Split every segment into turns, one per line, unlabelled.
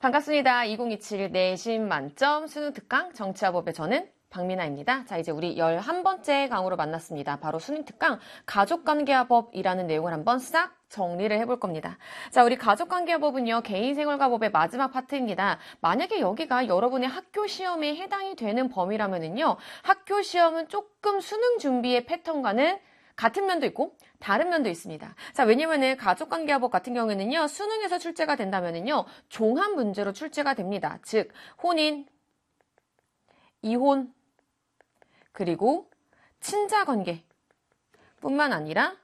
반갑습니다. 2027 내신 만점 수능 특강 정치와 법의 저는 박민아입니다. 자, 이제 우리 11번째 강으로 만났습니다. 바로 수능 특강 가족관계화법이라는 내용을 한번 싹 정리를 해볼 겁니다. 자, 우리 가족관계화법은요, 개인생활과법의 마지막 파트입니다. 만약에 여기가 여러분의 학교 시험에 해당이 되는 범위라면은요, 학교 시험은 조금 수능 준비의 패턴과는 같은 면도 있고 다른 면도 있습니다. 자, 왜냐면은 가족관계화법 같은 경우에는요, 수능에서 출제가 된다면은요, 종합 문제로 출제가 됩니다. 즉, 혼인, 이혼, 그리고 친자관계뿐만 아니라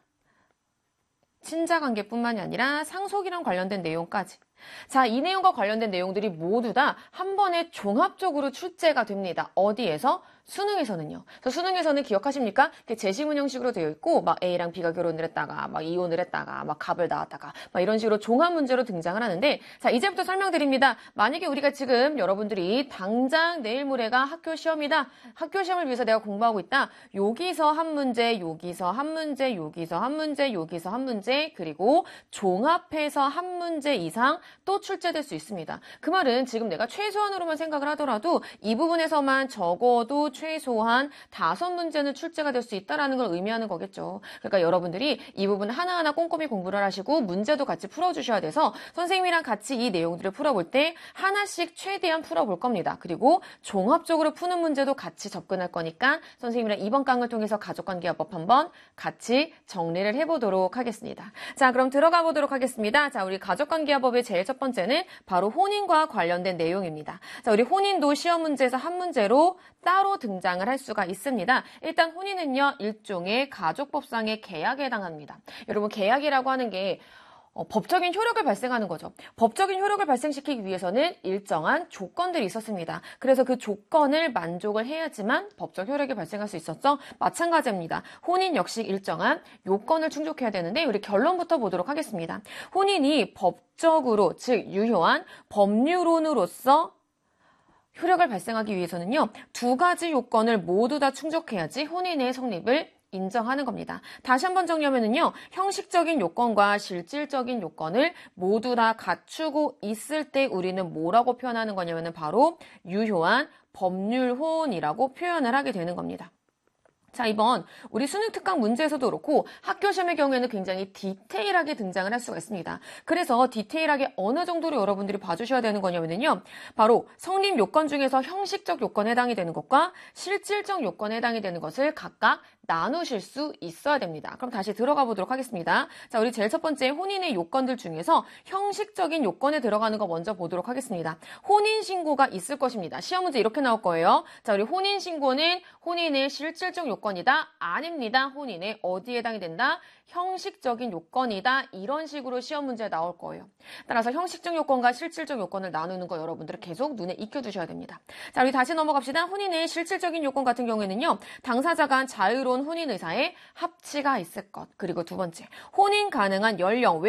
친자관계뿐만이 아니라 상속이랑 관련된 내용까지. 자, 이 내용과 관련된 내용들이 모두 다 한 번에 종합적으로 출제가 됩니다. 어디에서? 수능에서는요. 그래서 수능에서는 기억하십니까? 재시문 형식으로 되어 있고, 막 A랑 B가 결혼을 했다가, 막 이혼을 했다가, 막 갑을 낳았다가, 막 이런 식으로 종합 문제로 등장을 하는데, 자, 이제부터 설명드립니다. 만약에 우리가 지금 여러분들이 당장 내일 모레가 학교 시험이다. 학교 시험을 위해서 내가 공부하고 있다. 여기서 한 문제, 여기서 한 문제, 여기서 한 문제, 여기서 한 문제, 그리고 종합해서 한 문제 이상 또 출제될 수 있습니다. 그 말은 지금 내가 최소한으로만 생각을 하더라도 이 부분에서만 적어도 최소한 5문제는 출제가 될 수 있다는 걸 의미하는 거겠죠. 그러니까 여러분들이 이 부분 하나하나 꼼꼼히 공부를 하시고 문제도 같이 풀어주셔야 돼서 선생님이랑 같이 이 내용들을 풀어볼 때 하나씩 최대한 풀어볼 겁니다. 그리고 종합적으로 푸는 문제도 같이 접근할 거니까 선생님이랑 이번 강을 통해서 가족관계화법 한번 같이 정리를 해보도록 하겠습니다. 자, 그럼 들어가 보도록 하겠습니다. 자, 우리 가족관계화법의 제일 첫 번째는 바로 혼인과 관련된 내용입니다. 자, 우리 혼인도 시험 문제에서 한 문제로 따로 등장을 할 수가 있습니다. 일단 혼인은요, 일종의 가족법상의 계약에 해당합니다. 여러분, 계약이라고 하는 게 법적인 효력을 발생하는 거죠. 법적인 효력을 발생시키기 위해서는 일정한 조건들이 있었습니다. 그래서 그 조건을 만족을 해야지만 법적 효력이 발생할 수 있었죠. 마찬가지입니다. 혼인 역시 일정한 요건을 충족해야 되는데 우리 결론부터 보도록 하겠습니다. 혼인이 법적으로, 즉 유효한 법률혼으로서 효력을 발생하기 위해서는요, 2가지 요건을 모두 다 충족해야지 혼인의 성립을 인정하는 겁니다. 다시 한번 정리하면은요, 형식적인 요건과 실질적인 요건을 모두 다 갖추고 있을 때 우리는 뭐라고 표현하는 거냐면은 바로 유효한 법률혼이라고 표현을 하게 되는 겁니다. 자, 이번 우리 수능 특강 문제에서도 그렇고 학교 시험의 경우에는 굉장히 디테일하게 등장을 할 수가 있습니다. 그래서 디테일하게 어느 정도로 여러분들이 봐주셔야 되는 거냐면요, 바로 성립 요건 중에서 형식적 요건에 해당이 되는 것과 실질적 요건에 해당이 되는 것을 각각 나누실 수 있어야 됩니다. 그럼 다시 들어가 보도록 하겠습니다. 자, 우리 제일 첫 번째 혼인의 요건들 중에서 형식적인 요건에 들어가는 거 먼저 보도록 하겠습니다. 혼인신고가 있을 것입니다. 시험 문제 이렇게 나올 거예요. 자, 우리 혼인신고는 혼인의 실질적 요건이다? 아닙니다. 혼인의 어디에 해당이 된다? 형식적인 요건이다. 이런 식으로 시험 문제에 나올 거예요. 따라서 형식적 요건과 실질적 요건을 나누는 거 여러분들은 계속 눈에 익혀두셔야 됩니다. 자, 우리 다시 넘어갑시다. 혼인의 실질적인 요건 같은 경우에는요, 당사자 간 자유로운 혼인 의사에 합치가 있을 것. 그리고 두 번째, 혼인 가능한 연령,